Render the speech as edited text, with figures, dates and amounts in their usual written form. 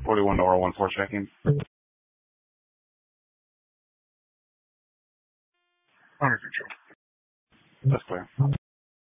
41 to R14 checking. Under control. That's clear.